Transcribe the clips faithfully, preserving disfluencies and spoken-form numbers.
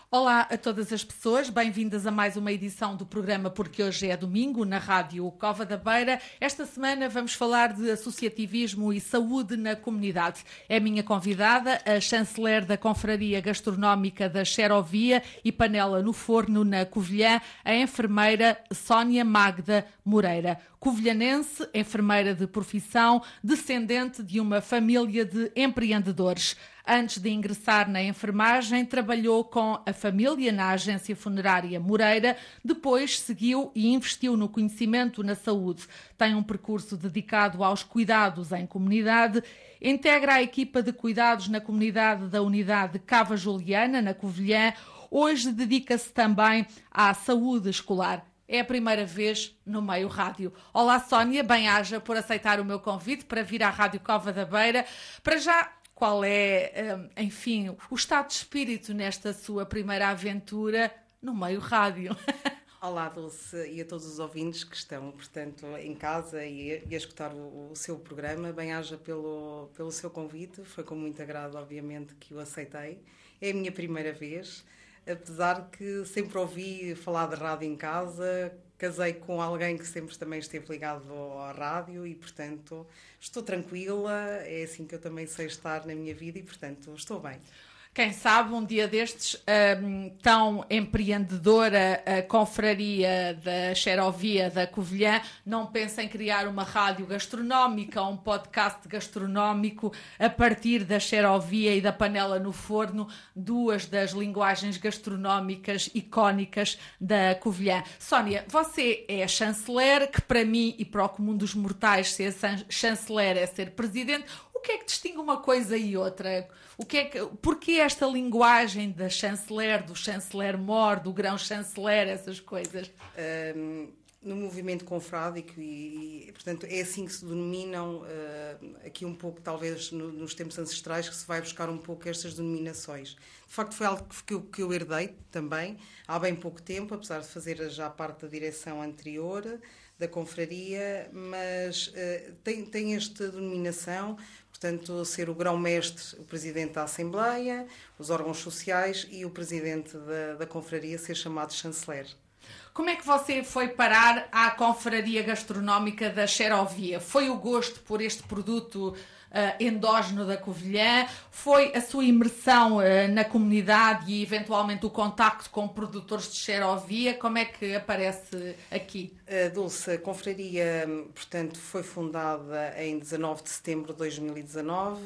Olá a todas as pessoas, bem-vindas a mais uma edição do programa Porque Hoje é Domingo, na Rádio Cova da Beira. Esta semana vamos falar de associativismo e saúde na comunidade. É a minha convidada, a chanceler da Confraria Gastronómica da Xerovia e Panela no Forno, na Covilhã, a enfermeira Sónia Magda Moreira. Covilhanense, enfermeira de profissão, descendente de uma família de empreendedores. Antes de ingressar na enfermagem, trabalhou com a família na agência funerária Moreira, depois seguiu e investiu no conhecimento na saúde. Tem um percurso dedicado aos cuidados em comunidade, integra a equipa de cuidados na comunidade da unidade Cava Juliana, na Covilhã. Hoje dedica-se também à saúde escolar. É a primeira vez no meio rádio. Olá, Sónia, bem-aja por aceitar o meu convite para vir à Rádio Cova da Beira. Para já, qual é, enfim, o estado de espírito nesta sua primeira aventura no meio rádio? Olá, Dulce, e a todos os ouvintes que estão, portanto, em casa e a, e a escutar o, o seu programa. Bem-aja pelo, pelo seu convite. Foi com muito agrado, obviamente, que o aceitei. É a minha primeira vez. Apesar que sempre ouvi falar de rádio em casa, casei com alguém que sempre também esteve ligado à rádio e, portanto, estou tranquila, é assim que eu também sei estar na minha vida e, portanto, estou bem. Quem sabe, um dia destes, um, tão empreendedora a confraria da Xerovia da Covilhã, não pensa em criar uma rádio gastronómica, um podcast gastronómico a partir da Xerovia e da Panela no Forno, duas das linguagens gastronómicas icónicas da Covilhã. Sónia, você é a chanceler, que para mim e para o comum dos mortais ser chanceler é ser presidente. O que é que distingue uma coisa e outra? O que é que, porquê esta linguagem da chanceler, do chanceler-mor, do grão-chanceler, essas coisas? Um, no movimento confrádico, e, e, portanto, é assim que se denominam, uh, aqui um pouco, talvez, no, nos tempos ancestrais, que se vai buscar um pouco estas denominações. De facto, foi algo que eu, que eu herdei também, há bem pouco tempo, apesar de fazer já parte da direção anterior da confraria, mas uh, tem, tem esta denominação. Portanto, ser o grão-mestre, o presidente da Assembleia, os órgãos sociais e o presidente da, da confraria ser chamado chanceler. Como é que você foi parar à confraria gastronómica da Xerovia? Foi o gosto por este produto uh, endógeno da Covilhã? Foi a sua imersão uh, na comunidade e, eventualmente, o contacto com produtores de Xerovia? Como é que aparece aqui? A Dulce, a confraria, portanto, foi fundada em dezanove de setembro de dois mil e dezanove.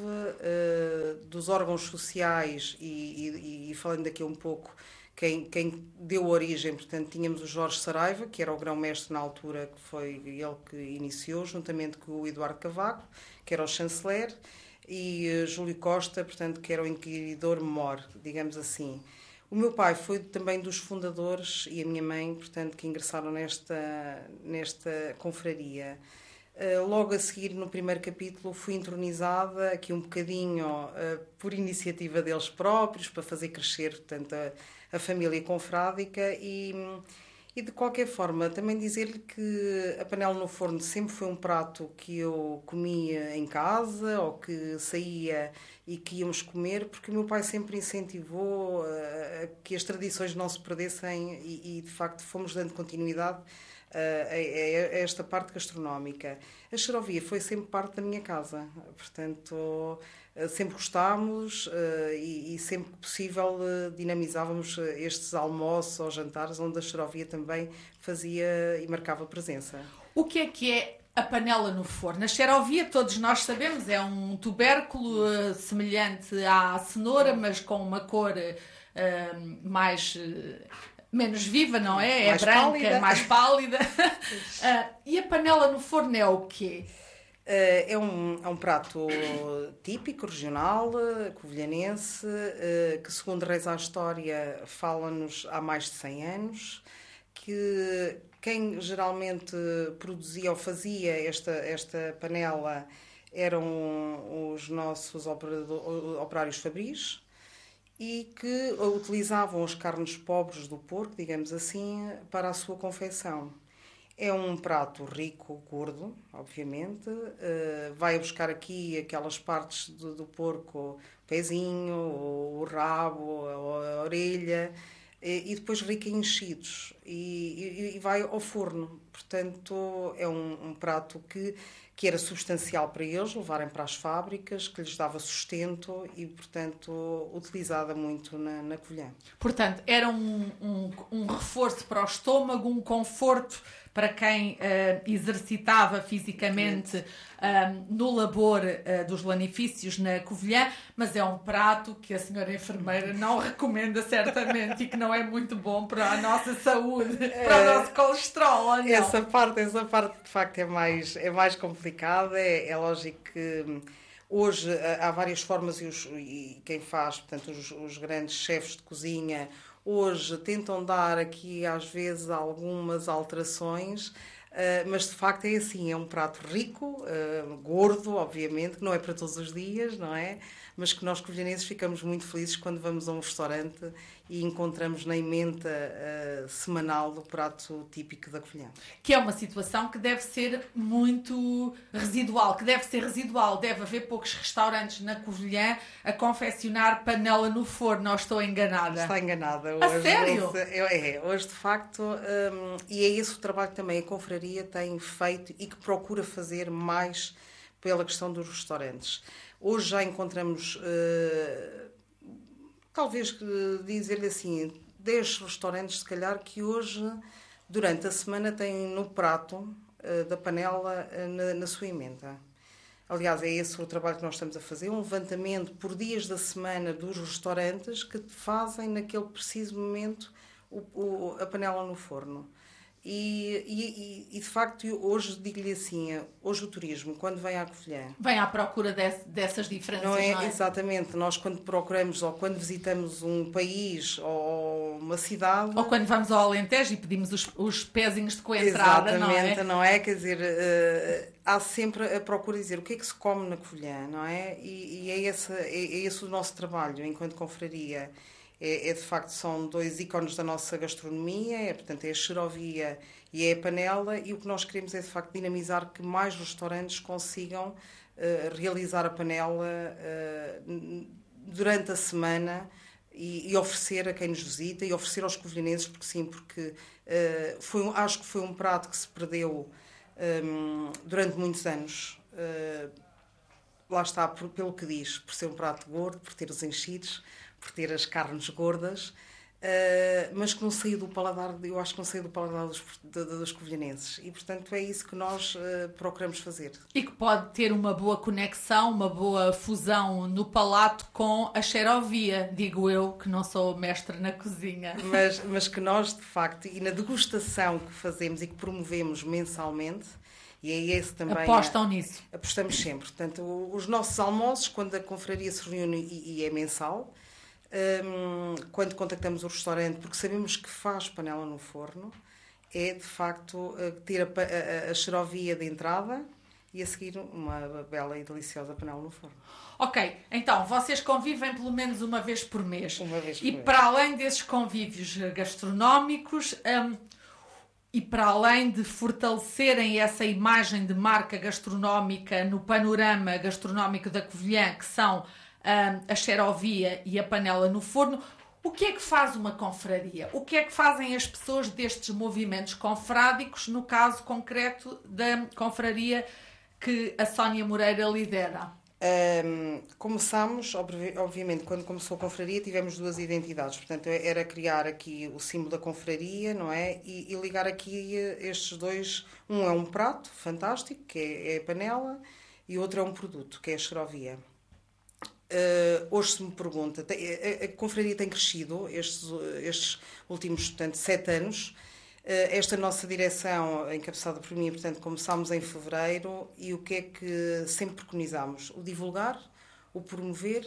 Uh, dos órgãos sociais, e, e, e falando aqui um pouco, Quem, quem deu origem, portanto, tínhamos o Jorge Saraiva, que era o grão-mestre na altura, que foi ele que iniciou, juntamente com o Eduardo Cavaco, que era o chanceler, e uh, Júlio Costa, portanto, que era o inquiridor-mor, digamos assim. O meu pai foi também dos fundadores, e a minha mãe, portanto, que ingressaram nesta, nesta confraria. Uh, logo a seguir, no primeiro capítulo, fui entronizada aqui um bocadinho uh, por iniciativa deles próprios, para fazer crescer, portanto, a, a família confrádica e, e, de qualquer forma, também dizer-lhe que a panela no forno sempre foi um prato que eu comia em casa ou que saía e que íamos comer, porque o meu pai sempre incentivou uh, a que as tradições não se perdessem e, e de facto, fomos dando continuidade é esta parte gastronómica. A Xerovia foi sempre parte da minha casa, portanto, sempre gostámos e sempre que possível dinamizávamos estes almoços ou jantares onde a Xerovia também fazia e marcava presença. O que é que é a panela no forno? A Xerovia, todos nós sabemos, é um tubérculo uh, semelhante à cenoura, mas com uma cor uh, mais... Uh, menos viva, não é? É mais branca, pálida. mais pálida. uh, e a panela no forno é o quê? Uh, é, um, é um prato típico, regional, covilhanense, uh, que, segundo reza a história, fala-nos há mais de cem anos, que quem geralmente produzia ou fazia esta, esta panela eram os nossos operários fabris, e que utilizavam as carnes pobres do porco, digamos assim, para a sua confecção. É um prato rico, gordo, obviamente. Uh, vai buscar aqui aquelas partes do, do porco, o pezinho, o rabo, orelha, e depois rica em enchidos, e, e, e vai ao forno. Portanto, é um, um prato que, que era substancial para eles levarem para as fábricas, que lhes dava sustento e, portanto, utilizada muito na, na Covilhã. Portanto, era um, um, um reforço para o estômago, um conforto para quem uh, exercitava fisicamente uh, no labor uh, dos lanifícios na Covilhã, mas é um prato que a senhora enfermeira não recomenda certamente e que não é muito bom para a nossa saúde, para o nosso colesterol. Ou não? Essa parte, essa parte de facto é mais, é mais complicada. É, é lógico que hoje há várias formas e, os, e quem faz, portanto, os, os grandes chefes de cozinha hoje tentam dar aqui às vezes algumas alterações, uh, mas de facto é assim, é um prato rico, uh, gordo, obviamente, que não é para todos os dias, não é? Mas que nós covilhanenses ficamos muito felizes quando vamos a um restaurante e encontramos na emenda uh, semanal do prato típico da Covilhã. Que é uma situação que deve ser muito residual, que deve ser residual. Deve haver poucos restaurantes na Covilhã a confeccionar panela no forno, não estou enganada? Está enganada. A hoje, sério? Hoje, é, hoje de facto, um, e é esse o trabalho que também a Confraria tem feito e que procura fazer mais pela questão dos restaurantes. Hoje já encontramos, uh, talvez dizer-lhe assim, dez restaurantes, se calhar, que hoje, durante a semana, têm no prato uh, da panela uh, na, na sua emenda. Aliás, é esse o trabalho que nós estamos a fazer, um levantamento por dias da semana dos restaurantes que fazem, naquele preciso momento, o, o, a panela no forno. E, e, e, de facto, hoje, digo-lhe assim, hoje o turismo, quando vem à Covilhã... Vem à procura de, dessas diferenças, não é, não é? Exatamente. Nós, quando procuramos ou quando visitamos um país ou uma cidade... Ou quando vamos ao Alentejo e pedimos os, os pezinhos de coentrada, não é? Exatamente, não é? Quer dizer, uh, há sempre a procura de dizer o que é que se come na Covilhã, não é? E, e é, esse, é, é esse o nosso trabalho, enquanto confraria. É, é, de facto, são dois ícones da nossa gastronomia, é, portanto, é a xerovia e é a panela, e o que nós queremos é, de facto, dinamizar que mais restaurantes consigam uh, realizar a panela uh, durante a semana e, e oferecer a quem nos visita e oferecer aos covilhanenses, porque sim, porque uh, foi, acho que foi um prato que se perdeu um, durante muitos anos. Uh, lá está, por, pelo que diz, por ser um prato gordo, por ter os enchidos, por ter as carnes gordas, uh, mas que não saiu do paladar, eu acho que não saiu do paladar dos, de, dos covilhanenses. E, portanto, é isso que nós uh, procuramos fazer. E que pode ter uma boa conexão, uma boa fusão no palato com a xerovia, digo eu, que não sou mestre na cozinha. Mas, mas que nós, de facto, e na degustação que fazemos e que promovemos mensalmente, e é esse também... Apostam a, nisso. Apostamos sempre. Portanto, os nossos almoços, quando a confraria se reúne, e, e é mensal, um, quando contactamos o restaurante, porque sabemos que faz panela no forno, é, de facto, ter a, a, a xerovia de entrada e, a seguir, uma bela e deliciosa panela no forno. Ok, então, vocês convivem pelo menos uma vez por mês. Uma vez por e mês. Para além desses convívios gastronómicos... Um, E para além de fortalecerem essa imagem de marca gastronómica no panorama gastronómico da Covilhã, que são hum, a xerovia e a panela no forno, o que é que faz uma confraria? O que é que fazem as pessoas destes movimentos confrádicos, no caso concreto da confraria que a Sónia Moreira lidera? Um, começámos, obviamente, quando começou a confraria, tivemos duas identidades. Portanto, era criar aqui o símbolo da confraria, não é? E, e ligar aqui estes dois. Um é um prato fantástico, que é, é a panela, e o outro é um produto, que é a xerovia. Uh, hoje se me pergunta, a, a confraria tem crescido estes, estes últimos, portanto, sete anos. Esta nossa direção, encabeçada por mim, portanto, começámos em fevereiro, e o que é que sempre preconizámos? O divulgar, o promover,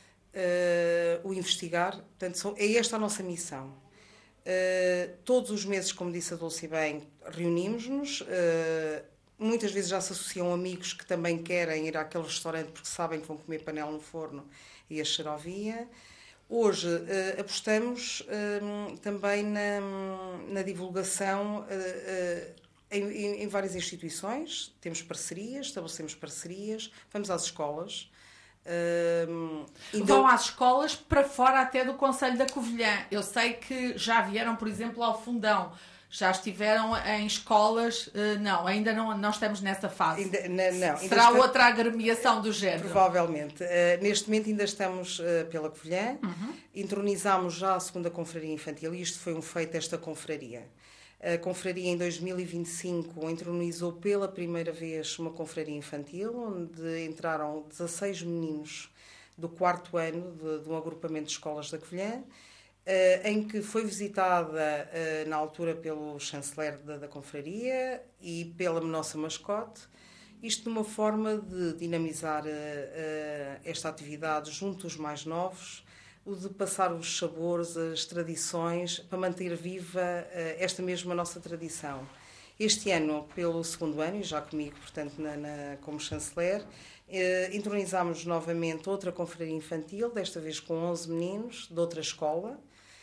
uh, o investigar. Portanto, é esta a nossa missão. Uh, todos os meses, como disse a Dulce bem, reunimos-nos. Uh, muitas vezes já se associam amigos que também querem ir àquele restaurante porque sabem que vão comer panela no forno e a xerovia. Hoje uh, apostamos uh, também na, na divulgação uh, uh, em, em várias instituições. Temos parcerias, estabelecemos parcerias, vamos às escolas, Uh, então... Vão às escolas para fora até do Concelho da Covilhã. Eu sei que já vieram, por exemplo, ao Fundão. Já estiveram em escolas... Uh, não, ainda não, não estamos nessa fase. Ainda, não, não, Será ainda outra agremiação do género? Provavelmente. Uh, neste momento ainda estamos uh, pela Covilhã. Uhum. Entronizámos já a segunda confraria infantil e isto foi um feito esta confraria. A confraria em dois mil e vinte e cinco entronizou pela primeira vez uma confraria infantil, onde entraram dezasseis meninos do quarto ano de, de um agrupamento de escolas da Covilhã, Uh, em que foi visitada uh, na altura pelo chanceler da, da confraria e pela nossa mascote, isto numa forma de dinamizar uh, uh, esta atividade junto aos mais novos, o de passar os sabores, as tradições, para manter viva uh, esta mesma nossa tradição. Este ano, pelo segundo ano, e já comigo, portanto, na, na, como chanceler, uh, entronizámos novamente outra confraria infantil, desta vez com onze meninos de outra escola.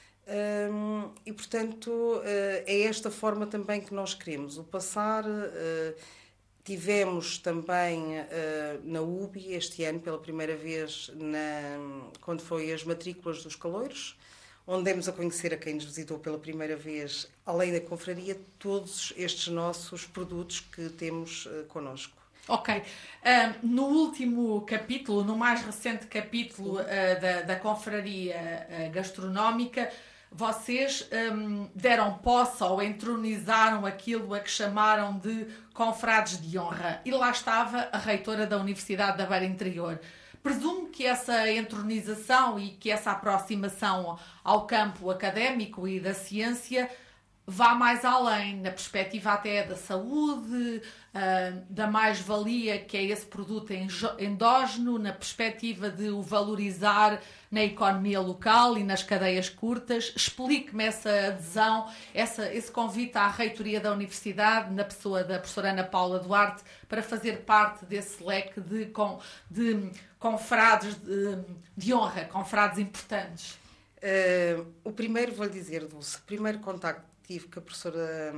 Um, e, portanto, uh, é esta forma também que nós queremos. O passar, uh, tivemos também uh, na U B I este ano, pela primeira vez, na, quando foi as matrículas dos caloiros, onde demos a conhecer a quem nos visitou pela primeira vez, além da confraria, todos estes nossos produtos que temos uh, connosco. Ok. Uh, no último capítulo, no mais recente capítulo uh, da, da confraria uh, gastronómica, vocês um, deram posse ou entronizaram aquilo a que chamaram de confrades de honra. E lá estava a reitora da Universidade da Beira Interior. Presumo que essa entronização e que essa aproximação ao campo académico e da ciência vá mais além, na perspectiva até da saúde, uh, da mais-valia que é esse produto endógeno, na perspectiva de o valorizar na economia local e nas cadeias curtas. Explique-me essa adesão, essa, esse convite à reitoria da Universidade, na pessoa da professora Ana Paula Duarte, para fazer parte desse leque de, de confrades de, de honra, confrades importantes. Uh, o primeiro, vou-lhe dizer, Dulce, o primeiro contacto tive com a professora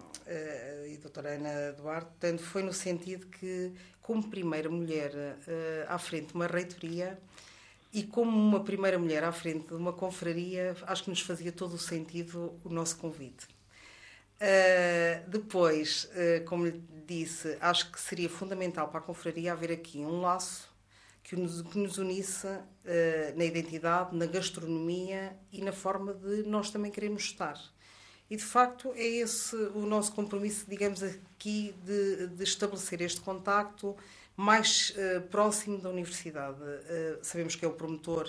uh, e doutora Ana Duarte, portanto, foi no sentido que, como primeira mulher uh, à frente de uma reitoria e como uma primeira mulher à frente de uma confraria, acho que nos fazia todo o sentido o nosso convite. Uh, depois, uh, como lhe disse, acho que seria fundamental para a confraria haver aqui um laço que nos, que nos unisse uh, na identidade, na gastronomia e na forma de nós também queremos estar. E, de facto, é esse o nosso compromisso, digamos, aqui de, de estabelecer este contacto mais uh, próximo da universidade. Uh, sabemos que é o promotor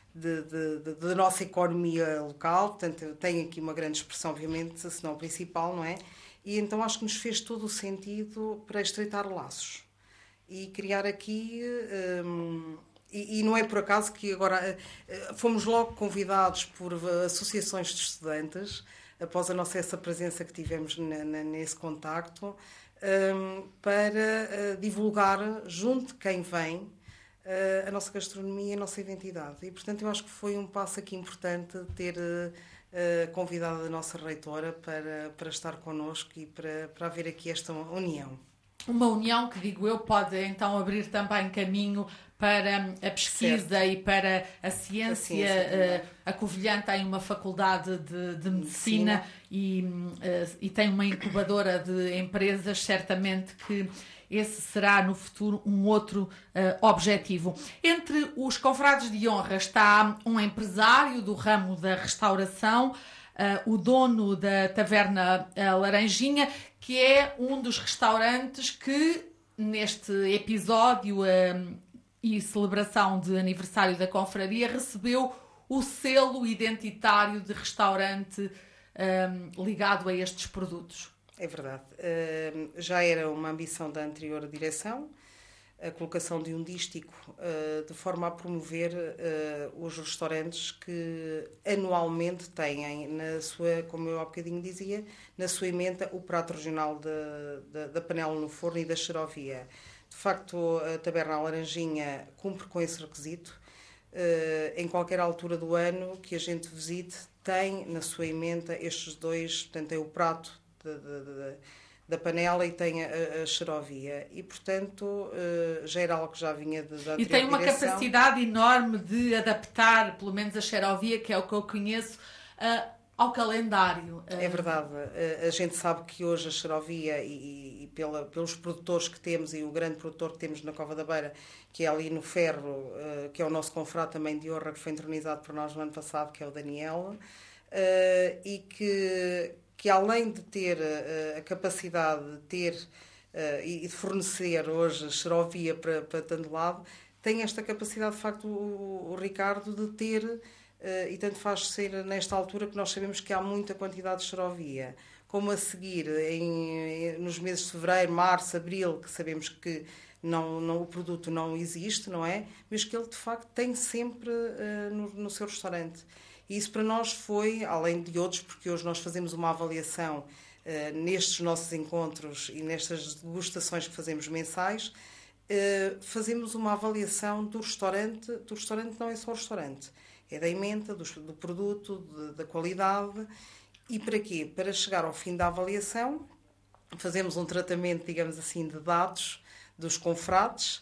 da nossa economia local, portanto, tem aqui uma grande expressão, obviamente, se não a principal, não é? E então acho que nos fez todo o sentido para estreitar laços e criar aqui... Um, e, e não é por acaso que agora uh, fomos logo convidados por associações de estudantes, após a nossa essa presença que tivemos na, na, nesse contacto, um, para uh, divulgar junto de quem vem uh, a nossa gastronomia e a nossa identidade. E, portanto, eu acho que foi um passo aqui importante ter uh, uh, convidado a nossa reitora para, para estar connosco e para, para haver aqui esta união. Uma união que, digo eu, pode então abrir também caminho para a pesquisa, certo, e para a ciência. A, ciência, a Covilhã tem uma faculdade de, de medicina, medicina. E, e tem uma incubadora de empresas, certamente que esse será no futuro um outro uh, objetivo. Entre os confrades de honra está um empresário do ramo da restauração, uh, o dono da taverna uh, Laranjinha, que é um dos restaurantes que neste episódio uh, e celebração de aniversário da confraria recebeu o selo identitário de restaurante um, ligado a estes produtos. É verdade. Uh, já era uma ambição da anterior direção a colocação de um dístico uh, de forma a promover uh, os restaurantes que anualmente têm na sua, como eu há bocadinho dizia, na sua emenda o prato regional de, de, da panela no forno e da xarovia. De facto, a Taberna Laranjinha cumpre com esse requisito. Uh, em qualquer altura do ano que a gente visite, tem na sua emenda estes dois, portanto, é o prato de, de, de, da panela e tem a, a xerovia. E, portanto, já era algo que já vinha de, da E tem uma direção. capacidade enorme de adaptar, pelo menos a xerovia, que é o que eu conheço, uh, ao calendário. É verdade. A gente sabe que hoje a xerovia, e, e pela, pelos produtores que temos, e o grande produtor que temos na Cova da Beira, que é ali no Ferro, que é o nosso confrade também de honra, que foi entronizado por nós no ano passado, que é o Daniel, e que, que além de ter a capacidade de ter e de fornecer hoje xerovia para, para tanto lado, tem esta capacidade, de facto, o, o Ricardo, de ter... Uh, e tanto faz ser nesta altura que nós sabemos que há muita quantidade de xerovia, como a seguir em, em, nos meses de fevereiro, março, abril, que sabemos que não, não, o produto não existe, não é? Mas que ele de facto tem sempre uh, no, no seu restaurante. E isso para nós foi, além de outros, porque hoje nós fazemos uma avaliação uh, nestes nossos encontros e nestas degustações que fazemos mensais, uh, fazemos uma avaliação do restaurante. Do restaurante não é só o restaurante. É da emenda, do, do produto, de, da qualidade. E para quê? Para chegar ao fim da avaliação, fazemos um tratamento, digamos assim, de dados dos confrades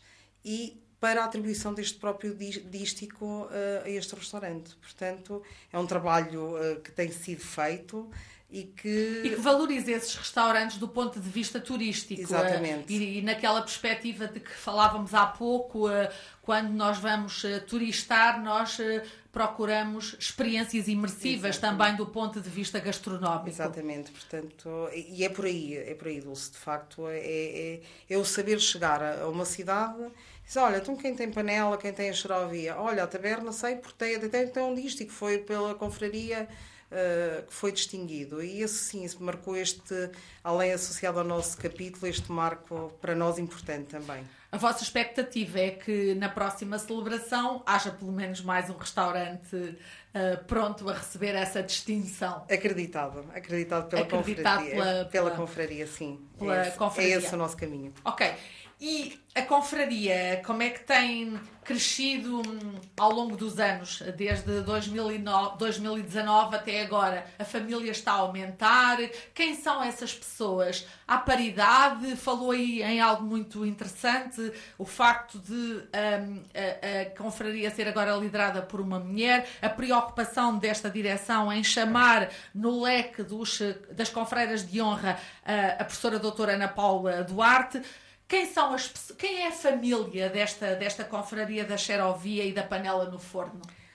e para a atribuição deste próprio dístico uh, a este restaurante. Portanto, é um trabalho uh, que tem sido feito e que... E que valoriza esses restaurantes do ponto de vista turístico. Exatamente. Uh, e, e naquela perspectiva de que falávamos há pouco, uh, quando nós vamos uh, turistar, nós uh, procuramos experiências imersivas. Exatamente. Também do ponto de vista gastronómico. Exatamente. Portanto, e é por aí, é por aí, Dulce. De facto, é, é, é o saber chegar a uma cidade... Diz, olha, então quem tem panela, quem tem a xerovia? Olha, a taberna, sei, porque tem, tem, tem um dístico, foi pela confraria... Uh, que foi distinguido. E esse sim, isso marcou este, além associado ao nosso capítulo, este marco para nós importante também. A vossa expectativa é que na próxima celebração haja pelo menos mais um restaurante uh, pronto a receber essa distinção? Acreditado, acreditado pela acreditado confraria. Pela, pela, pela confraria, sim. Pela é, esse, confraria. é esse o nosso caminho. Ok. E a confraria, como é que tem crescido ao longo dos anos, desde dois mil e nove, dois mil e dezanove até agora? A família está a aumentar? Quem são essas pessoas? Há paridade? Falou aí em algo muito interessante, o facto de um, a, a confraria ser agora liderada por uma mulher, a preocupação desta direção em chamar no leque dos, das confreiras de honra a, a professora doutora Ana Paula Duarte. Quem, são as, quem é a família desta, desta confraria da xerovia e da panela no forno?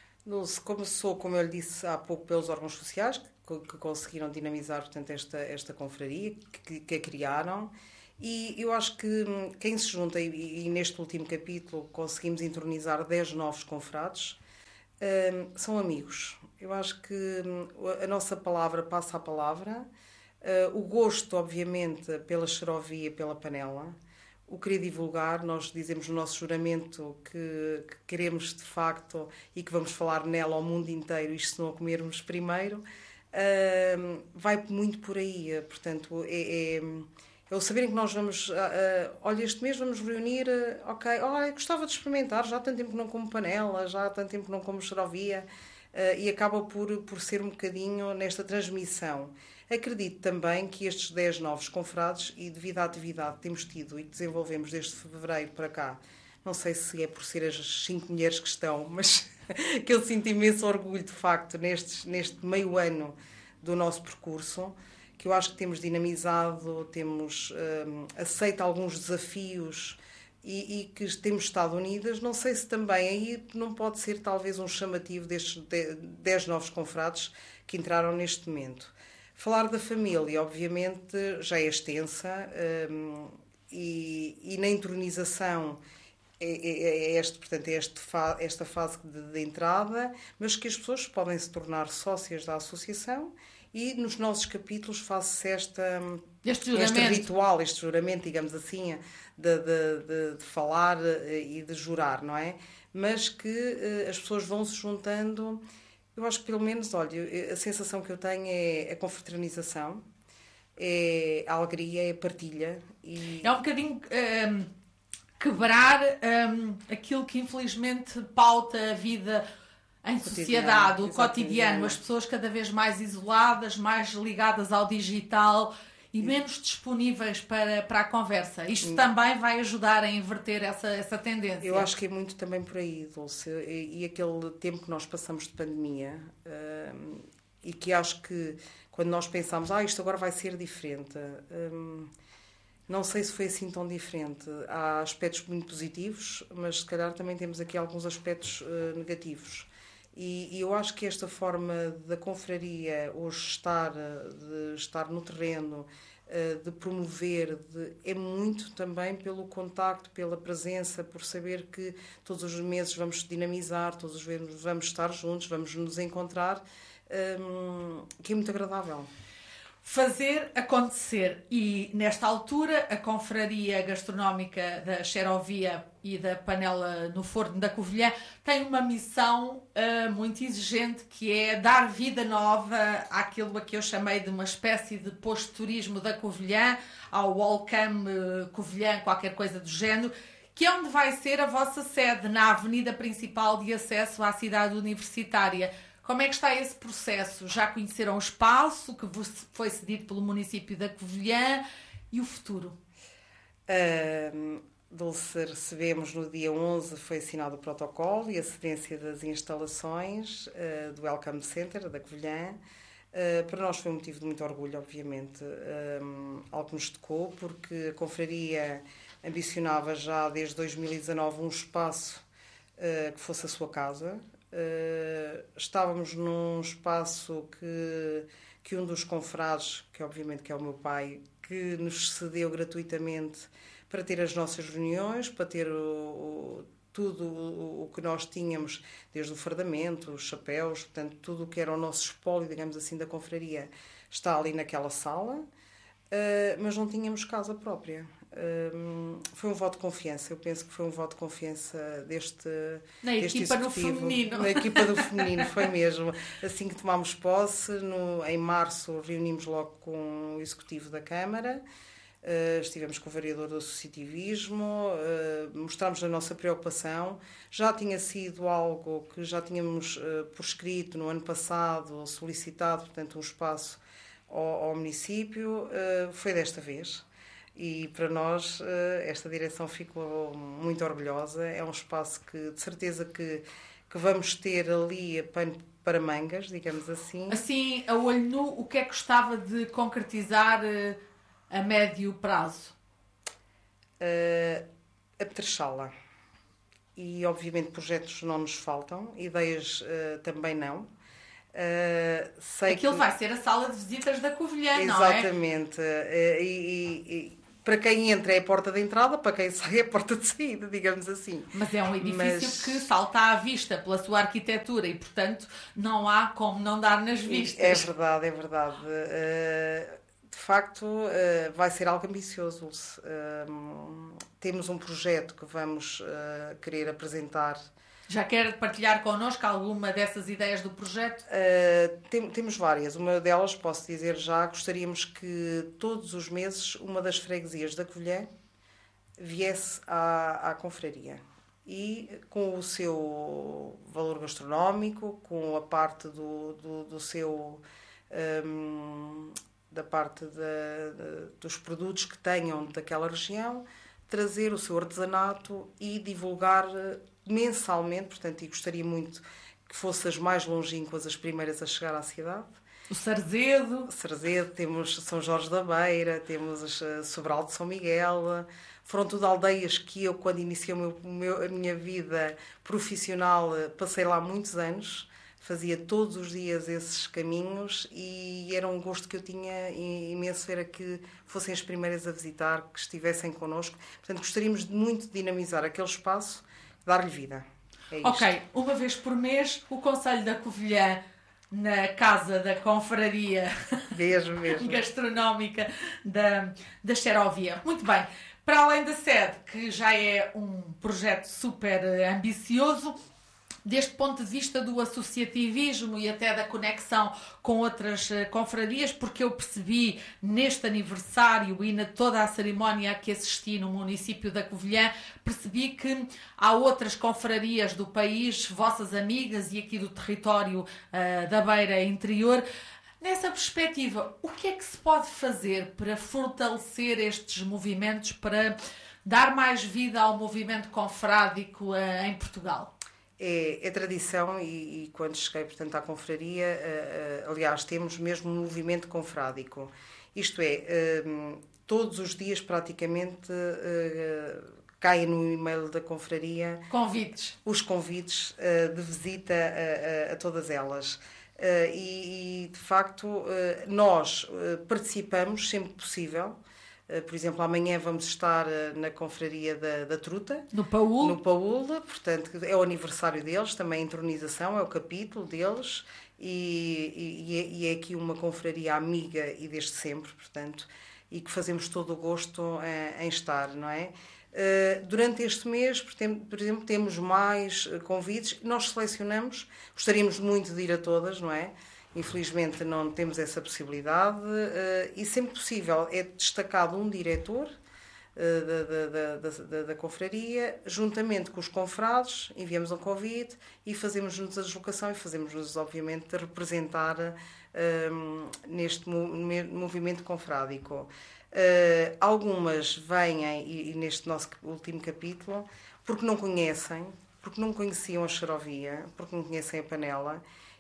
Começou, como eu lhe disse há pouco, pelos órgãos sociais, que, que conseguiram dinamizar, portanto, esta, esta confraria, que, que a criaram. E eu acho que quem se junta, e, e neste último capítulo conseguimos entronizar dez novos confrades, um, são amigos. Eu acho que a nossa palavra passa a palavra, uh, o gosto, obviamente, pela xerovia e pela panela, o querer divulgar. Nós dizemos no nosso juramento que, que queremos de facto e que vamos falar nela ao mundo inteiro, isto se não a comermos primeiro, uh, vai muito por aí. Portanto, é, é, é o saberem que nós vamos, uh, uh, olha, este mês vamos reunir, uh, ok, oh, gostava de experimentar, já há tanto tempo que não como panela, já há tanto tempo que não como xerovia, uh, e acaba por, por ser um bocadinho nesta transmissão. Acredito também que estes dez novos confrades, e devido à atividade que temos tido e que desenvolvemos desde fevereiro para cá, não sei se é por ser as cinco mulheres que estão, mas que eu sinto imenso orgulho, de facto, nestes, neste meio ano do nosso percurso, que eu acho que temos dinamizado, temos um, aceito alguns desafios e, e que temos estado unidas. Não sei se também aí não pode ser talvez um chamativo destes dez novos confrades que entraram neste momento. Falar da família, obviamente, já é extensa, um, e, e na entronização é, é, é, este, portanto, é este, esta fase de, de entrada, mas que as pessoas podem se tornar sócias da associação e nos nossos capítulos faz-se esta, este, este ritual, este juramento, digamos assim, de, de, de, de falar e de jurar, não é? Mas que uh, as pessoas vão se juntando. Eu acho que, pelo menos, olha, a sensação que eu tenho é a confraternização, é a alegria, é a partilha. E... É um bocadinho um, quebrar um, aquilo que, infelizmente, pauta a vida em sociedade, o cotidiano, as pessoas cada vez mais isoladas, mais ligadas ao digital e menos disponíveis para, para a conversa. Isto também vai ajudar a inverter essa, essa tendência. Eu acho que é muito também por aí, Dulce. E, e aquele tempo que nós passamos de pandemia, uh, e que acho que quando nós pensamos, ah, isto agora vai ser diferente, uh, não sei se foi assim tão diferente. Há aspectos muito positivos, mas se calhar também temos aqui alguns aspectos uh, negativos. E, e eu acho que esta forma da confraria hoje estar, de estar no terreno, uh, de promover, de, é muito também pelo contacto, pela presença, por saber que todos os meses vamos dinamizar, todos os meses vamos estar juntos, vamos nos encontrar, um, que é muito agradável. Fazer acontecer. E, nesta altura, a Confraria Gastronómica da Xerovia e da Panela no Forno da Covilhã tem uma missão uh, muito exigente, que é dar vida nova àquilo a que eu chamei de uma espécie de post-turismo da Covilhã, ao Welcome uh, Covilhã, qualquer coisa do género, que é onde vai ser a vossa sede, na avenida principal de acesso à cidade universitária. Como é que está esse processo? Já conheceram o espaço que vos foi cedido pelo município da Covilhã e o futuro? Uh, Dulce, recebemos no dia onze, foi assinado o protocolo e a cedência das instalações uh, do Welcome Center da Covilhã. Uh, para nós foi um motivo de muito orgulho, obviamente, um, algo que nos tocou, porque a confraria ambicionava já desde dois mil e dezanove um espaço uh, que fosse a sua casa. Uh, estávamos num espaço que, que um dos confrades, que obviamente que é o meu pai, que nos cedeu gratuitamente para ter as nossas reuniões, para ter o, o, tudo o, o que nós tínhamos, desde o fardamento, os chapéus, portanto, tudo o que era o nosso espólio, digamos assim, da confraria, está ali naquela sala, uh, mas não tínhamos casa própria. Um, foi um voto de confiança, eu penso que foi um voto de confiança deste, na deste equipa do executivo, feminino. na equipa do feminino, foi mesmo. Assim que tomámos posse, no, em março reunimos logo com o executivo da Câmara, uh, estivemos com o vereador do associativismo, uh, mostramos a nossa preocupação. Já tinha sido algo que já tínhamos uh, por escrito no ano passado, solicitado, portanto, um espaço ao, ao município, uh, foi desta vez. E para nós esta direção ficou muito orgulhosa. É um espaço que de certeza que, que vamos ter ali pano para mangas, digamos assim. Assim, a olho nu, o que é que gostava de concretizar a médio prazo? Uh, apetrechá-la. E obviamente projetos não nos faltam, ideias uh, também não. Uh, sei Aquilo que... vai ser a sala de visitas da Covilhã, não é? Exatamente. Uh, e, e, e para quem entra é a porta de entrada, para quem sai é a porta de saída, digamos assim. Mas é um edifício Mas... que salta à vista pela sua arquitetura e, portanto, não há como não dar nas vistas. É verdade, é verdade. Uh, de facto, uh, vai ser algo ambicioso. Uh, temos um projeto que vamos uh, querer apresentar. Já quer partilhar connosco alguma dessas ideias do projeto? Uh, tem, temos várias. Uma delas, posso dizer já, gostaríamos que todos os meses uma das freguesias da Covilhã viesse à, à confraria. E com o seu valor gastronómico, com a parte do, do, do seu... Um, da parte de, de, dos produtos que tenham daquela região, trazer o seu artesanato e divulgar mensalmente, portanto, e gostaria muito que fossem as mais longínquas as primeiras a chegar à cidade. O Sarzedo. Sarzedo, temos São Jorge da Beira, temos Sobral de São Miguel. Foram tudo aldeias que eu, quando iniciei o meu, o meu, a minha vida profissional, passei lá muitos anos. Fazia todos os dias esses caminhos e era um gosto que eu tinha imenso ver a que fossem as primeiras a visitar, que estivessem connosco. Portanto, gostaríamos de muito de dinamizar aquele espaço, dar-lhe vida. É isto. Ok, uma vez por mês, o Conselho da Covilhã, na Casa da Confraria mesmo, mesmo. Gastronómica da, da Xerovia. Muito bem. Para além da sede, que já é um projeto super ambicioso, deste ponto de vista do associativismo e até da conexão com outras uh, confrarias, porque eu percebi neste aniversário e na toda a cerimónia a que assisti no município da Covilhã, percebi que há outras confrarias do país, vossas amigas e aqui do território uh, da Beira Interior, Nessa perspectiva, o que é que se pode fazer para fortalecer estes movimentos, para dar mais vida ao movimento confrádico uh, em Portugal? É, é tradição e, e quando cheguei, portanto, à confraria, uh, uh, aliás, temos mesmo um movimento confrádico. Isto é, uh, todos os dias praticamente uh, caem no e-mail da confraria convites, os convites uh, de visita a, a, a todas elas. Uh, e, e, de facto, uh, nós uh, participamos sempre que possível. Uh, por exemplo, amanhã vamos estar uh, na confraria da, da Truta. No Paúl. No Paúl, portanto, é o aniversário deles, também a entronização, é o capítulo deles. E, e, e é aqui uma confraria amiga e desde sempre, portanto, e que fazemos todo o gosto uh, em estar, não é? Uh, durante este mês, por exemplo, temos mais convites. Nós selecionamos, gostaríamos muito de ir a todas, não é? Infelizmente não temos essa possibilidade uh, e sempre possível é destacado um diretor uh, da, da, da, da, da confraria, juntamente com os confrades, enviamos um convite e fazemos-nos a deslocação e fazemos-nos, obviamente, representar uh, neste movimento confrádico. Uh, algumas vêm, e, e neste nosso último capítulo, porque não conhecem, porque não conheciam a xarovia, porque não conhecem a panela,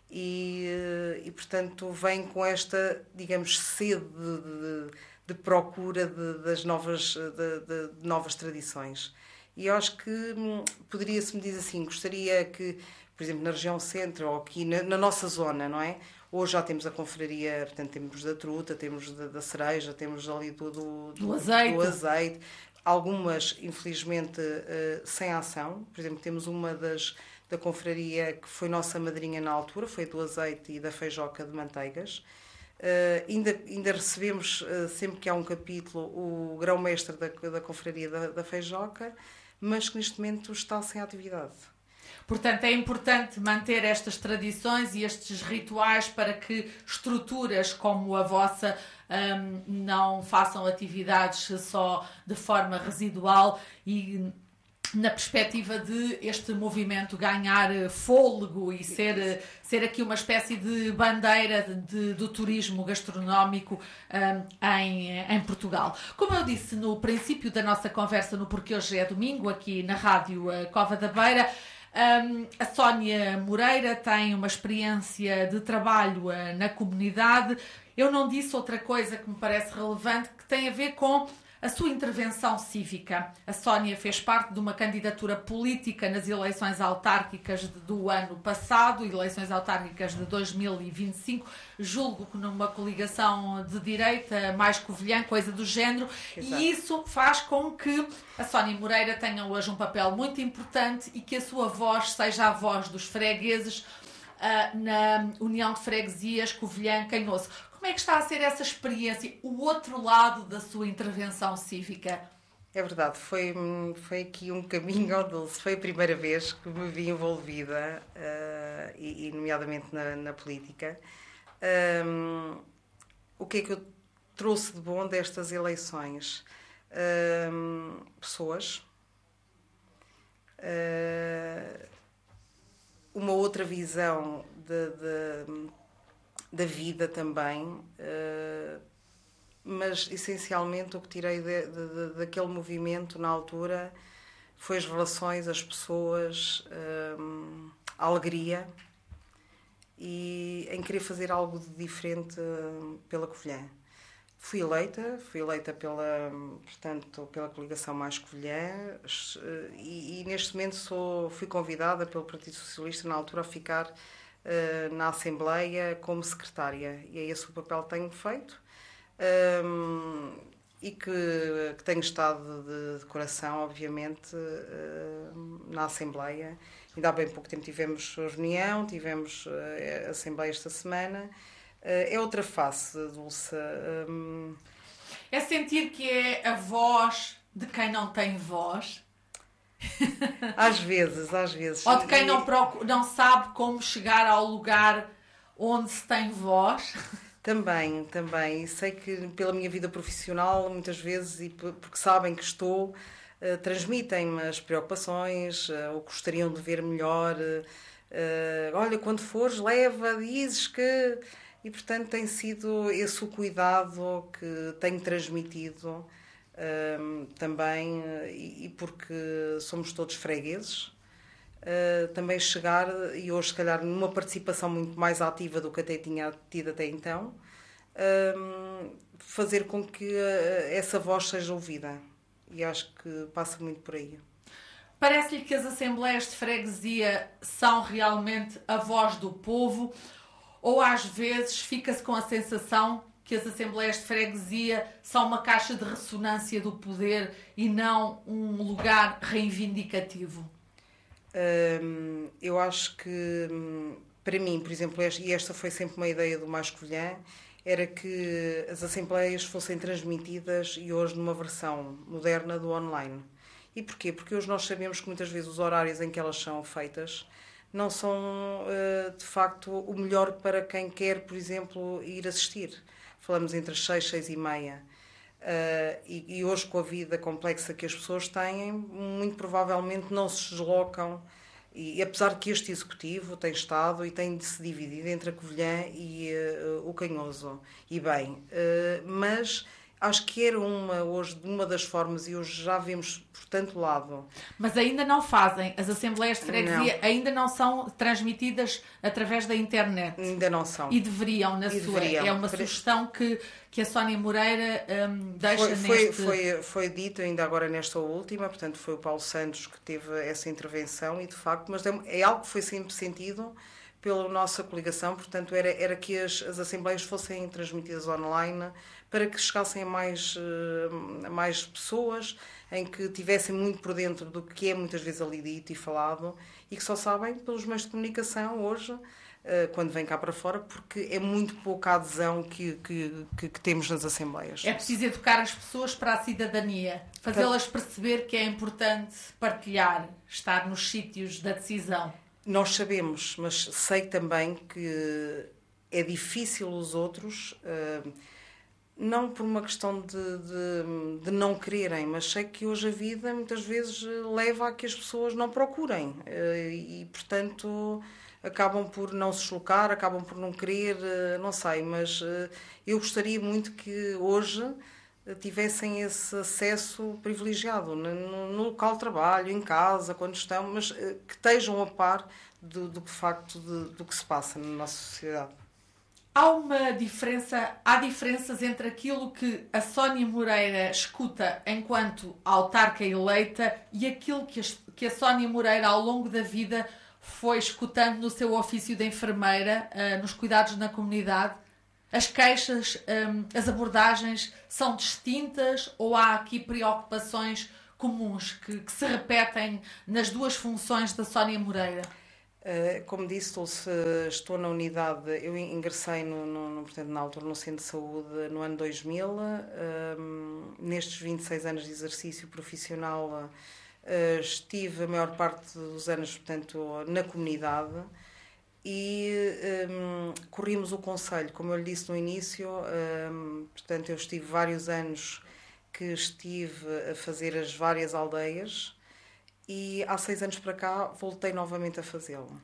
e, uh, e portanto, vêm com esta, digamos, sede de, de, de procura de, das novas, de, de, de novas tradições. E eu acho que hum, poderia-se me dizer assim, gostaria que, por exemplo, na região centro, ou aqui na, na nossa zona, não é? Hoje já temos a confraria, portanto, temos da Truta, temos da, da Cereja, temos ali do, do, do, azeite. do azeite. Algumas, infelizmente, uh, sem ação. Por exemplo, temos uma das da confraria que foi nossa madrinha na altura, foi do azeite e da feijoca de manteigas. Uh, ainda, ainda recebemos, uh, sempre que há um capítulo, o grão-mestre da, da confraria da, da feijoca, mas que neste momento está sem atividade. Portanto, é importante manter estas tradições e estes rituais para que estruturas como a vossa um, não façam atividades só de forma residual e na perspectiva de este movimento ganhar fôlego e ser, ser aqui uma espécie de bandeira de, de, do turismo gastronómico um, em, em Portugal. Como eu disse no princípio da nossa conversa no Porque Hoje é Domingo, aqui na Rádio Cova da Beira, Um, a Sónia Moreira tem uma experiência de trabalho uh, na comunidade. Eu não disse outra coisa que me parece relevante, que tem a ver com a sua intervenção cívica. A Sónia fez parte de uma candidatura política nas eleições autárquicas de, do ano passado, eleições autárquicas de dois mil e vinte e cinco, julgo que numa coligação de direita, mais covilhã, coisa do género. Exato. E isso faz com que a Sónia Moreira tenha hoje um papel muito importante e que a sua voz seja a voz dos fregueses uh, na União de Freguesias Covilhã-Canhoço. Como é que está a ser essa experiência, o outro lado da sua intervenção cívica? É verdade, foi, foi aqui um caminho ao dulce. Foi a primeira vez que me vi envolvida, uh, e, e nomeadamente na, na política. Um, o que é que eu trouxe de bom destas eleições? Um, pessoas. Uh, uma outra visão de... de da vida também, uh, mas essencialmente o que tirei de, de, de, daquele movimento na altura foi as relações, as pessoas, uh, a alegria e em querer fazer algo de diferente uh, pela Covilhã. Fui eleita, fui eleita pela, portanto, pela coligação Mais Covilhã uh, e, e neste momento sou, fui convidada pelo Partido Socialista na altura a ficar na Assembleia como secretária, e é esse o papel que tenho feito, um, e que, que tenho estado de, de coração, obviamente, uh, na Assembleia. Ainda há bem pouco tempo tivemos reunião, tivemos uh, Assembleia esta semana. Uh, é outra face, Dulce. Um... É sentir que é a voz de quem não tem voz? Às vezes, às vezes. Ou de quem não, procura, não sabe como chegar ao lugar onde se tem voz? Também, também. E sei que pela minha vida profissional, muitas vezes, e porque sabem que estou, uh, transmitem-me as preocupações, uh, ou gostariam de ver melhor. Uh, olha, quando fores, leva, dizes que... e, portanto, tem sido esse o cuidado que tenho transmitido um, também, e, e porque somos todos fregueses, uh, também chegar, e hoje, se calhar, numa participação muito mais ativa do que até tinha tido até então, um, fazer com que uh, essa voz seja ouvida. E acho que passa muito por aí. Parece-lhe que as assembleias de freguesia são realmente a voz do povo, ou às vezes fica-se com a sensação que as assembleias de freguesia são uma caixa de ressonância do poder e não um lugar reivindicativo? Hum, eu acho que, para mim, por exemplo, e esta foi sempre uma ideia do Mais Covilhã, era que as assembleias fossem transmitidas e hoje numa versão moderna do online. E porquê? Porque hoje nós sabemos que muitas vezes os horários em que elas são feitas não são, de facto, o melhor para quem quer, por exemplo, ir assistir. Falamos entre as seis, seis e meia. E hoje, com a vida complexa que as pessoas têm, muito provavelmente não se deslocam. E apesar de que este executivo tem estado e tem se dividido entre a Covilhã e uh, o Canhoso, e bem, uh, mas acho que era uma, hoje, uma das formas, e hoje já vemos por tanto lado. Mas ainda não fazem, as assembleias de freguesia não. ainda não são transmitidas através da internet. Ainda não são. E deveriam, na e sua. Deveriam. É uma sugestão que, que a Sónia Moreira um, deixa foi, neste... Foi, foi, foi dito ainda agora nesta última, portanto foi o Paulo Santos que teve essa intervenção e de facto, mas é algo que foi sempre sentido pela nossa coligação, portanto era, era que as, as assembleias fossem transmitidas online para que chegassem a mais, a mais pessoas, em que tivessem muito por dentro do que é muitas vezes ali dito e falado e que só sabem pelos meios de comunicação hoje, quando vem cá para fora, porque é muito pouca adesão que, que, que, que temos nas assembleias. É preciso educar as pessoas para a cidadania, fazê-las perceber que é importante partilhar, estar nos sítios da decisão. Nós sabemos, mas sei também que é difícil os outros, não por uma questão de, de, de não quererem, mas sei que hoje a vida muitas vezes leva a que as pessoas não procurem e, portanto, acabam por não se deslocar, acabam por não querer, não sei, mas eu gostaria muito que hoje tivessem esse acesso privilegiado no, no local de trabalho, em casa, quando estão, mas que estejam a par do, do facto de, do que se passa na nossa sociedade. Há uma diferença, há diferenças entre aquilo que a Sónia Moreira escuta enquanto autarca eleita e aquilo que a, que a Sónia Moreira ao longo da vida foi escutando no seu ofício de enfermeira, uh, nos cuidados na comunidade? As queixas, um, as abordagens são distintas ou há aqui preocupações comuns que, que se repetem nas duas funções da Sónia Moreira? Como disse, estou na unidade, eu ingressei no, no, portanto, na altura no Centro de Saúde no ano dois mil, um, nestes vinte e seis anos de exercício profissional estive a maior parte dos anos, portanto, na comunidade e um, corrimos o concelho, como eu lhe disse no início, um, portanto eu estive vários anos que estive a fazer as várias aldeias, e há seis anos para cá voltei novamente a fazê-lo.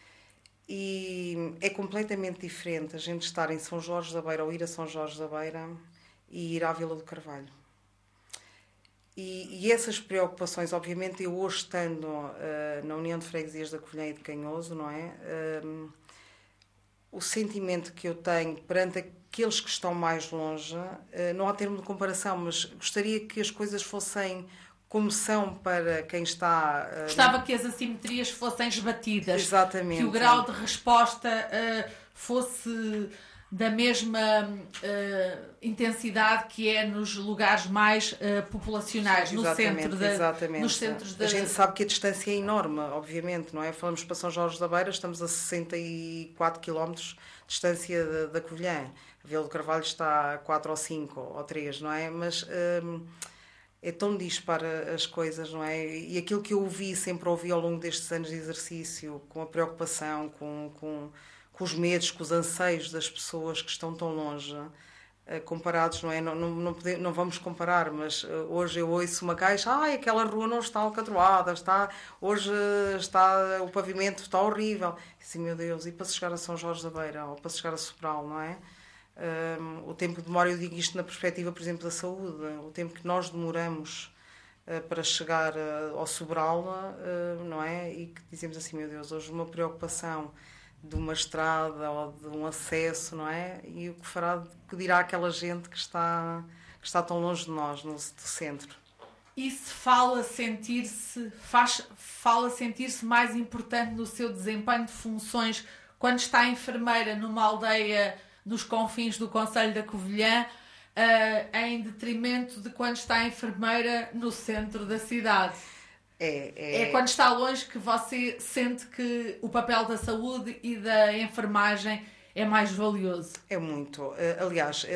E é completamente diferente a gente estar em São Jorge da Beira ou ir a São Jorge da Beira e ir à Vila do Carvalho. E, e essas preocupações, obviamente, eu hoje estando uh, na União de Freguesias da Covilhã e de Canhoso, não é? Um, o sentimento que eu tenho perante aqueles que estão mais longe, uh, não há termo de comparação, mas gostaria que as coisas fossem como são para quem está... Uh, Gostava que as assimetrias fossem esbatidas. Exatamente. Que o grau de resposta uh, fosse da mesma uh, intensidade que é nos lugares mais uh, populacionais, no centro da, exatamente. nos centros da... A gente sabe que a distância é enorme, obviamente, não é? Falamos para São Jorge da Beira, estamos a sessenta e quatro quilómetros de distância da, da Covilhã. A Vila do Carvalho está a quatro ou cinco ou três, não é? Mas... Um, é tão dispara as coisas, não é? E aquilo que eu ouvi, sempre ouvi ao longo destes anos de exercício, com a preocupação, com, com, com os medos, com os anseios das pessoas que estão tão longe, comparados, não é? Não, não, não, podemos, não vamos comparar, mas hoje eu ouço uma caixa, ai, aquela rua não está alcatroada, está, hoje está, o pavimento está horrível. Assim, meu Deus, e para se chegar a São Jorge da Beira, ou para se chegar a Sobral, não é? Um, o tempo que demora, eu digo isto na perspectiva, por exemplo, da saúde, o tempo que nós demoramos uh, para chegar uh, ao Sobral, uh, não é? E que dizemos assim, meu Deus, hoje uma preocupação de uma estrada ou de um acesso, não é? E o que fará, que dirá aquela gente que está, que está tão longe de nós, no, do centro. Isso fala sentir-se, faz, fala sentir-se mais importante no seu desempenho de funções quando está enfermeira numa aldeia nos confins do concelho da Covilhã, uh, em detrimento de quando está enfermeira no centro da cidade. É, é... é quando está longe que você sente que o papel da saúde e da enfermagem é mais valioso. É muito. Aliás,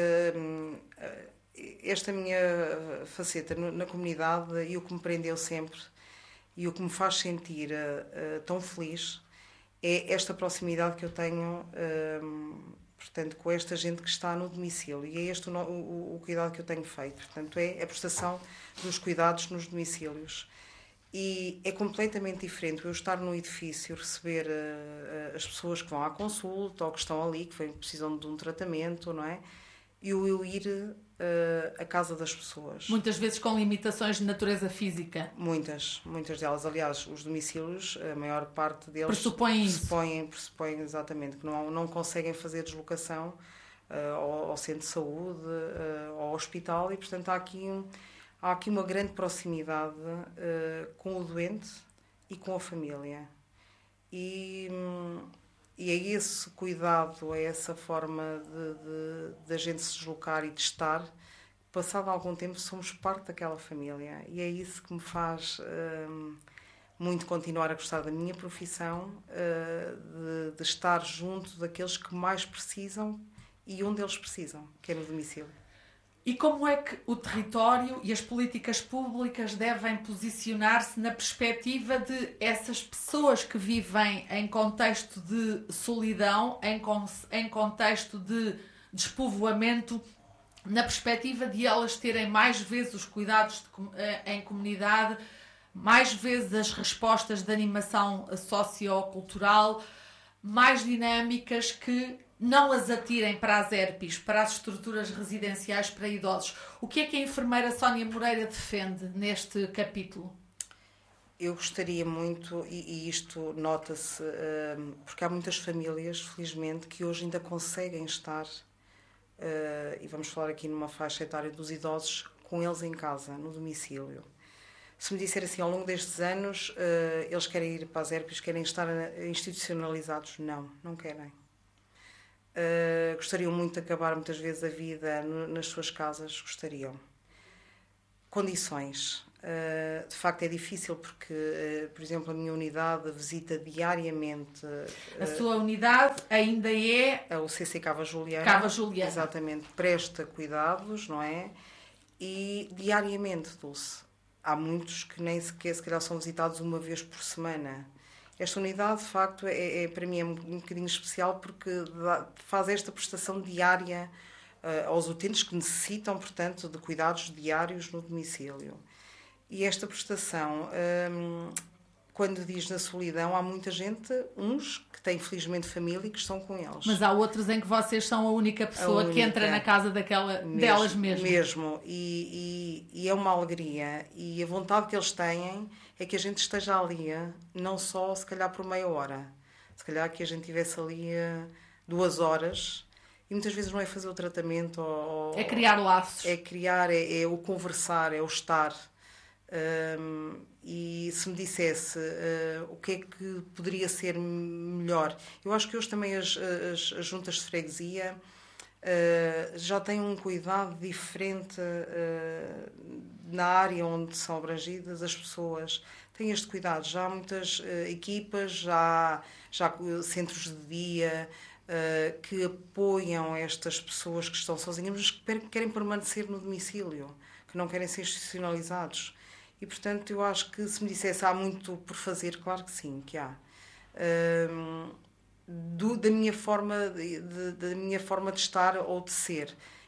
esta minha faceta na comunidade e o que me prendeu sempre e o que me faz sentir tão feliz é esta proximidade que eu tenho, portanto, com esta gente que está no domicílio. E é este o, o, o cuidado que eu tenho feito. Portanto, é a prestação dos cuidados nos domicílios. E é completamente diferente eu estar no edifício, receber uh, as pessoas que vão à consulta ou que estão ali, que precisam de um tratamento, não é? E eu, eu ir uh, à casa das pessoas. Muitas vezes com limitações de natureza física. Muitas, muitas delas. Aliás, os domicílios, a maior parte deles... Pressupõem isso. Pressupõem, pressupõem exatamente, que não, não conseguem fazer deslocação uh, ao, ao centro de saúde, uh, ao hospital, e portanto há aqui um... Há aqui uma grande proximidade uh, com o doente e com a família. E, e é esse cuidado, é essa forma de, de, de a gente se deslocar e de estar. Passado algum tempo, somos parte daquela família. E é isso que me faz uh, muito continuar a gostar da minha profissão, uh, de, de estar junto daqueles que mais precisam e onde eles precisam, que é no domicílio. E como é que o território e as políticas públicas devem posicionar-se na perspectiva de essas pessoas que vivem em contexto de solidão, em, con- em contexto de despovoamento, na perspectiva de elas terem mais vezes os cuidados de, em comunidade, mais vezes as respostas de animação sociocultural, mais dinâmicas que não as atirem para as E R P s, para as estruturas residenciais para idosos. O que é que a enfermeira Sónia Moreira defende neste capítulo? Eu gostaria muito, e, e isto nota-se, uh, porque há muitas famílias, felizmente, que hoje ainda conseguem estar, uh, e vamos falar aqui numa faixa etária dos idosos, com eles em casa, no domicílio. Se me disser assim, ao longo destes anos, uh, eles querem ir para as E R P s, querem estar institucionalizados? Não, não querem. Uh, gostariam muito de acabar muitas vezes a vida no, nas suas casas, gostariam. Condições. Uh, de facto é difícil porque, uh, por exemplo, a minha unidade visita diariamente... Uh, a sua unidade ainda é... O C C Cava Juliana. Cava Juliana. Exatamente. Presta cuidados, não é? E diariamente, Dulce. Há muitos que nem sequer, se calhar, são visitados uma vez por semana. Esta unidade, de facto, é, é, para mim é um, um bocadinho especial porque dá, faz esta prestação diária uh, aos utentes que necessitam, portanto, de cuidados diários no domicílio. E esta prestação, um, quando diz na solidão, há muita gente, uns que têm felizmente família e que estão com eles. Mas há outros em que vocês são a única pessoa a única, que entra na casa daquela, mesmo, delas mesmo. Mesmo. E, e, e é uma alegria. E a vontade que eles têm é que a gente esteja ali, não só se calhar por meia hora. Se calhar que a gente estivesse ali duas horas. E muitas vezes não é fazer o tratamento. Ou, é criar laços. É criar, é, é o conversar, é o estar. Um, e se me dissesse uh, o que é que poderia ser melhor, eu acho que hoje também as, as, as juntas de freguesia uh, já têm um cuidado diferente uh, na área onde são abrangidas as pessoas, têm este cuidado, já há muitas uh, equipas, já, já centros de dia uh, que apoiam estas pessoas que estão sozinhas, mas que querem permanecer no domicílio, que não querem ser institucionalizados. E, portanto, eu acho que se me dissesse há muito por fazer, claro que sim, que há. Um, do, da, minha forma de, de, da minha forma de estar ou de ser.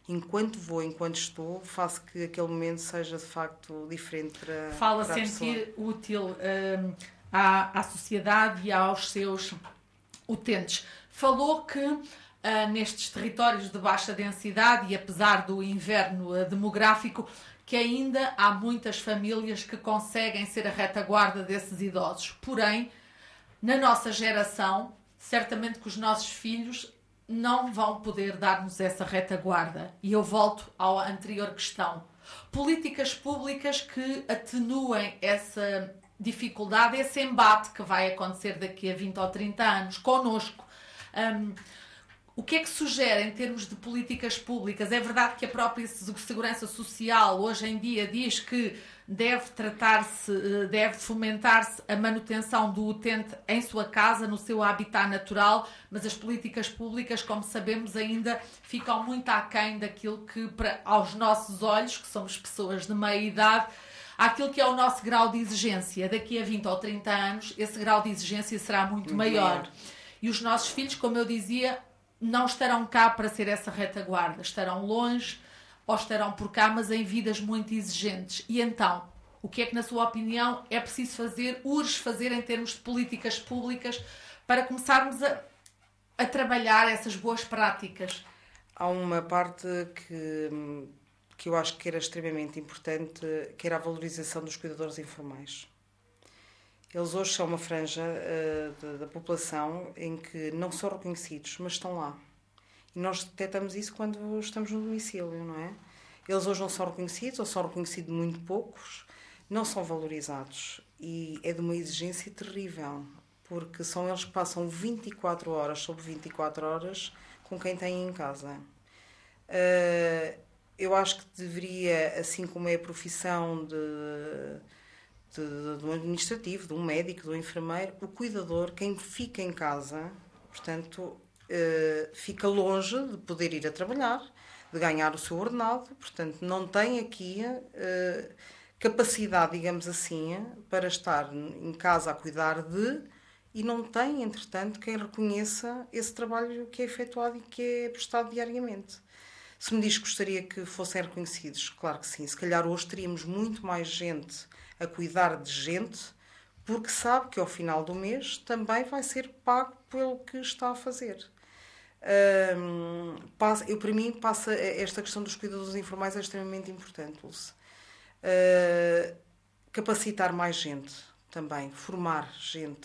enquanto vou, enquanto estou, faço que aquele momento seja de facto diferente para, Fala para a sentir pessoa. útil um, à, à sociedade e aos seus utentes. Falou que uh, nestes territórios de baixa densidade e apesar do inverno uh, demográfico, que ainda há muitas famílias que conseguem ser a retaguarda desses idosos. Porém, na nossa geração, certamente que os nossos filhos não vão poder dar-nos essa retaguarda. E eu volto à anterior questão. Políticas públicas que atenuem essa dificuldade, esse embate que vai acontecer daqui a vinte ou trinta anos, connosco. Um, o que é que sugere em termos de políticas públicas? É verdade que a própria Segurança Social hoje em dia diz que deve tratar-se, deve fomentar-se a manutenção do utente em sua casa, no seu habitat natural, mas as políticas públicas, como sabemos, ainda ficam muito aquém daquilo que, para, aos nossos olhos, que somos pessoas de meia idade, aquilo que é o nosso grau de exigência. Daqui a vinte ou trinta anos, esse grau de exigência será muito, muito maior. maior. E os nossos filhos, como eu dizia, não estarão cá para ser essa retaguarda. Estarão longe ou estarão por cá, mas em vidas muito exigentes. E então, o que é que, na sua opinião, é preciso fazer, urge fazer em termos de políticas públicas para começarmos a, a trabalhar essas boas práticas? Há uma parte que, que eu acho que era extremamente importante, que era a valorização dos cuidadores informais. Eles hoje são uma franja uh, da população em que não são reconhecidos, mas estão lá. E nós detectamos isso quando estamos no domicílio, não é? Eles hoje não são reconhecidos, ou são reconhecidos muito poucos, não são valorizados. E é de uma exigência terrível, porque são eles que passam vinte e quatro horas sobre vinte e quatro horas com quem têm em casa. Uh, eu acho que deveria, assim como é a profissão de... De, de um administrativo, de um médico, de um enfermeiro, o cuidador, quem fica em casa, portanto, eh, fica longe de poder ir a trabalhar, de ganhar o seu ordenado, portanto, não tem aqui eh, capacidade, digamos assim, para estar em casa a cuidar de, e não tem, entretanto, quem reconheça esse trabalho que é efetuado e que é prestado diariamente. Se me diz que gostaria que fossem reconhecidos, claro que sim. Se calhar hoje teríamos muito mais gente a cuidar de gente, porque sabe que ao final do mês também vai ser pago pelo que está a fazer. Um, passa, eu, para mim, passa, esta questão dos cuidadores informais é extremamente importante, Dulce. Uh, capacitar mais gente também, formar gente,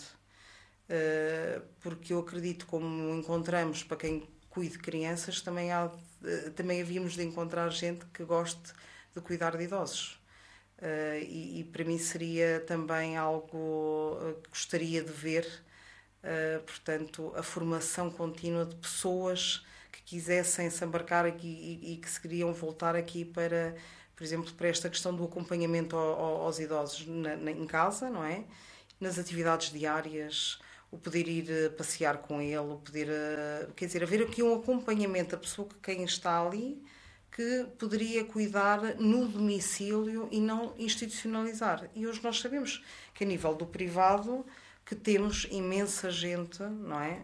uh, porque eu acredito, como encontramos para quem cuide de crianças, também, há, uh, também havíamos de encontrar gente que goste de cuidar de idosos. Uh, e, e para mim seria também algo uh, que gostaria de ver, uh, portanto, a formação contínua de pessoas que quisessem se embarcar aqui e, e que se queriam voltar aqui para, por exemplo, para esta questão do acompanhamento ao, ao, aos idosos na, na, em casa, não é? Nas atividades diárias, o poder ir uh, passear com ele, o poder, uh, quer dizer, haver aqui um acompanhamento da pessoa que quem está ali, que poderia cuidar no domicílio e não institucionalizar. E hoje nós sabemos que a nível do privado que temos imensa gente, não é?